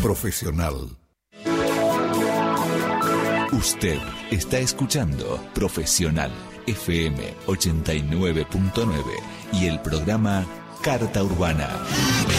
Profesional. Usted está escuchando Profesional FM 89.9 y el programa Carta Urbana.